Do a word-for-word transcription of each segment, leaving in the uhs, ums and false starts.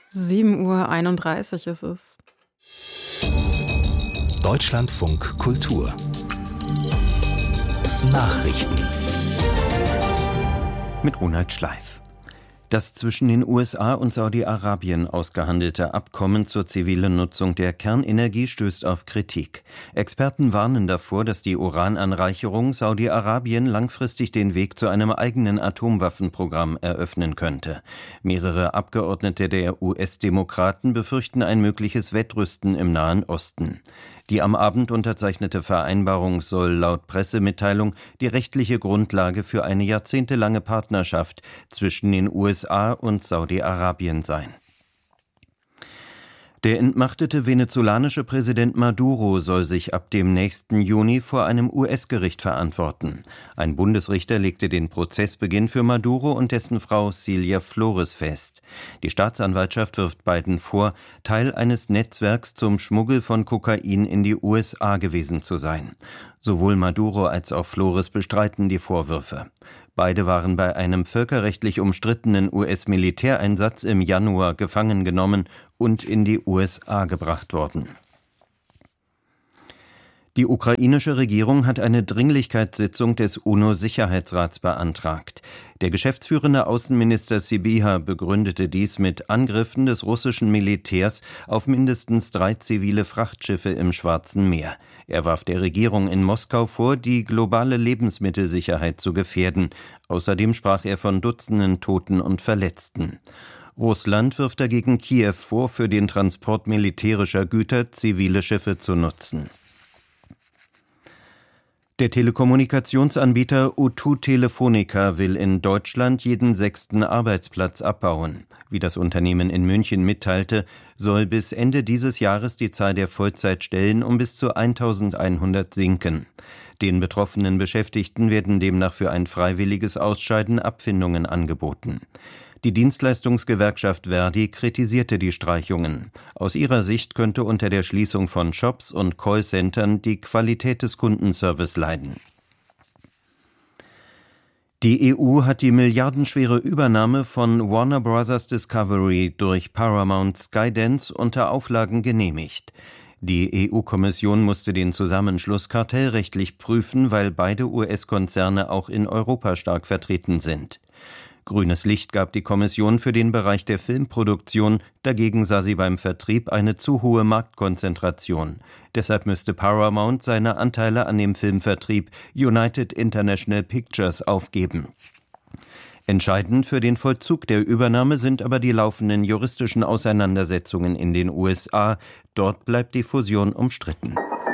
sieben Uhr einunddreißig ist es. Deutschlandfunk Kultur Nachrichten mit Ronald Schleif. Das zwischen den U S A und Saudi-Arabien ausgehandelte Abkommen zur zivilen Nutzung der Kernenergie stößt auf Kritik. Experten warnen davor, dass die Urananreicherung Saudi-Arabien langfristig den Weg zu einem eigenen Atomwaffenprogramm eröffnen könnte. Mehrere Abgeordnete der U S-Demokraten befürchten ein mögliches Wettrüsten im Nahen Osten. Die am Abend unterzeichnete Vereinbarung soll laut Pressemitteilung die rechtliche Grundlage für eine jahrzehntelange Partnerschaft zwischen den U S A und Saudi-Arabien sein. Der entmachtete venezolanische Präsident Maduro soll sich ab dem nächsten Juni vor einem U S-Gericht verantworten. Ein Bundesrichter legte den Prozessbeginn für Maduro und dessen Frau Cilia Flores fest. Die Staatsanwaltschaft wirft beiden vor, Teil eines Netzwerks zum Schmuggel von Kokain in die U S A gewesen zu sein. Sowohl Maduro als auch Flores bestreiten die Vorwürfe. Beide waren bei einem völkerrechtlich umstrittenen U S-Militäreinsatz im Januar gefangen genommen und in die U S A gebracht worden. Die ukrainische Regierung hat eine Dringlichkeitssitzung des UNO-Sicherheitsrats beantragt. Der geschäftsführende Außenminister Sybiha begründete dies mit Angriffen des russischen Militärs auf mindestens drei zivile Frachtschiffe im Schwarzen Meer. Er warf der Regierung in Moskau vor, die globale Lebensmittelsicherheit zu gefährden. Außerdem sprach er von Dutzenden Toten und Verletzten. Russland wirft dagegen Kiew vor, für den Transport militärischer Güter zivile Schiffe zu nutzen. Der Telekommunikationsanbieter O zwei Telefonica will in Deutschland jeden sechsten Arbeitsplatz abbauen. Wie das Unternehmen in München mitteilte, soll bis Ende dieses Jahres die Zahl der Vollzeitstellen um bis zu eintausendeinhundert sinken. Den betroffenen Beschäftigten werden demnach für ein freiwilliges Ausscheiden Abfindungen angeboten. Die Dienstleistungsgewerkschaft ver.di kritisierte die Streichungen. Aus ihrer Sicht könnte unter der Schließung von Shops und Callcentern die Qualität des Kundenservice leiden. Die E U hat die milliardenschwere Übernahme von Warner Bros. Discovery durch Paramount Skydance unter Auflagen genehmigt. Die E U-Kommission musste den Zusammenschluss kartellrechtlich prüfen, weil beide U S-Konzerne auch in Europa stark vertreten sind. Grünes Licht gab die Kommission für den Bereich der Filmproduktion, dagegen sah sie beim Vertrieb eine zu hohe Marktkonzentration. Deshalb müsste Paramount seine Anteile an dem Filmvertrieb United International Pictures aufgeben. Entscheidend für den Vollzug der Übernahme sind aber die laufenden juristischen Auseinandersetzungen in den U S A. Dort bleibt die Fusion umstritten.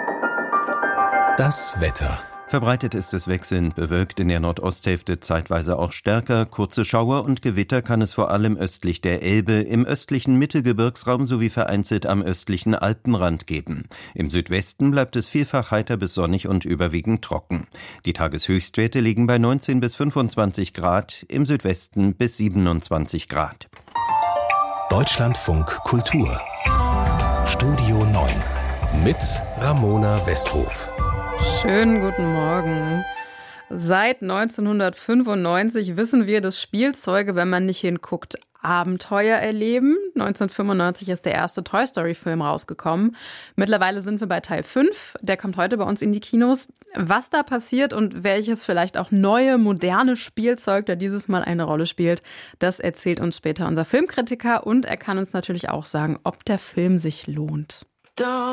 Das Wetter. Verbreitet ist es wechselnd bewölkt, in der Nordosthälfte zeitweise auch stärker. Kurze Schauer und Gewitter kann es vor allem östlich der Elbe, im östlichen Mittelgebirgsraum sowie vereinzelt am östlichen Alpenrand geben. Im Südwesten bleibt es vielfach heiter bis sonnig und überwiegend trocken. Die Tageshöchstwerte liegen bei neunzehn bis fünfundzwanzig Grad, im Südwesten bis siebenundzwanzig Grad. Deutschlandfunk Kultur Studio neun mit Ramona Westhof. Schönen guten Morgen. Seit neunzehnhundertfünfundneunzig wissen wir, dass Spielzeuge, wenn man nicht hinguckt, Abenteuer erleben. neunzehnhundertfünfundneunzig ist der erste Toy-Story-Film rausgekommen. Mittlerweile sind wir bei Teil fünf. Der kommt heute bei uns in die Kinos. Was da passiert und welches vielleicht auch neue, moderne Spielzeug da dieses Mal eine Rolle spielt, das erzählt uns später unser Filmkritiker. Und er kann uns natürlich auch sagen, ob der Film sich lohnt.